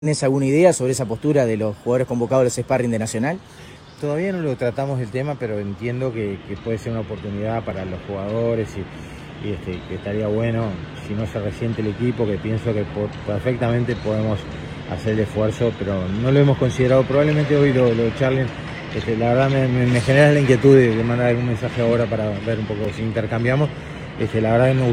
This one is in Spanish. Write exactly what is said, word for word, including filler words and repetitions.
¿Tienes alguna idea sobre esa postura de los jugadores convocados a los sparring de Nacional? Todavía no lo tratamos el tema, pero entiendo que, que puede ser una oportunidad para los jugadores y, y este, que estaría bueno, si no se resiente el equipo, que pienso que por, perfectamente podemos hacer el esfuerzo, pero no lo hemos considerado. Probablemente hoy lo, lo charlen. Este, la verdad me, me, me genera la inquietud de, de mandar algún mensaje ahora para ver un poco si intercambiamos. Este, la verdad que me